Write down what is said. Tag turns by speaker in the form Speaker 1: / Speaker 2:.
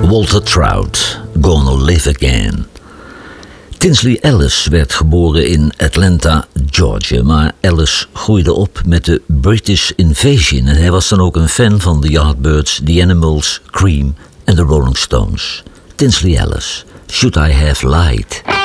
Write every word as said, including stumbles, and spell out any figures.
Speaker 1: Walter Trout, Gonna Live Again. Tinsley Ellis werd geboren in Atlanta, Georgia, maar Ellis groeide op met de British Invasion en hij was dan ook een fan van The Yardbirds, The Animals, Cream en de Rolling Stones. Tinsley Ellis, Should I Have Lied?